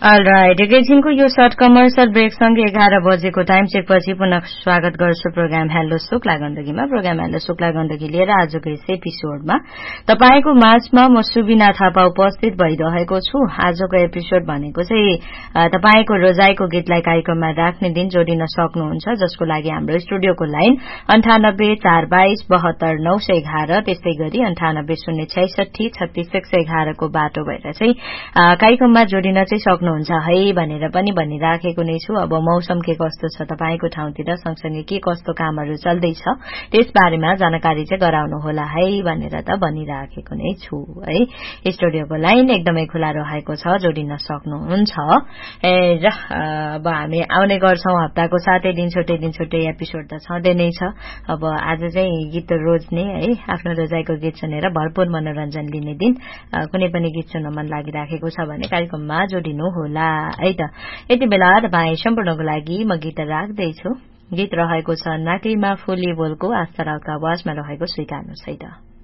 All right, एकैछिनको यो short commercial ब्रेकसँगै 11 बजेको time चेकपछि पुनः स्वागत गर्छु programme hello Shukla गण्डकीमा। Programme hello Shukla Gandaki लिएर आजको यस एपिसोडमा तपाईको माझमा म सुबिना थापा उपस्थित भइरहेको छु। आजको एपिसोड भनेको चाहिँ तपाईको रोजाइको गीतलाई कार्यक्रममा राख्ने दिन जोडिन सक्नुहुन्छ, जसको लागि हाम्रो स्टुडियोको लाइन 9842272911 त्यस्तै गरी 9806636611 को बाटो भएर चाहिँ कार्यक्रममा जोडिन चाहिँ सक्नुहुन्छ है भनेर पनि भनिराखेको नै छु। अब मौसम के कस्तो छ तपाईको ठाउँतिर, सँगसँगै के कस्तो कामहरू चल्दैछ त्यस बारेमा जानकारी चाहिँ गराउनु होला है भनेर त भनिराखेको नै छु है। स्टुडियोको लाइन एकदमै खुला रहेको छ, जोडिन सक्नुहुन्छ। र अब हामी आउने गर्छौं हप्ताको 7 दिन छुट्टै एपिसोड त छँदै नै छ। अब आज चाहिँ गीत रोज्ने है, आफ्नो रोजाइको गीत सुनेर भरपूर मनोरञ्जन लिने दिन, कुनै पनि गीत सुन्न मन लागिराखेको छ भने कार्यक्रममा जोडिनु होला है त। यति बेला तपाई सम्पूर्णको लागि म गीत राख्दैछु। गीत रहेको छ नाकैमा फुली बोलको आस्था राउतको आवाजमा रहेको, स्वीकार्नुहोस् है त।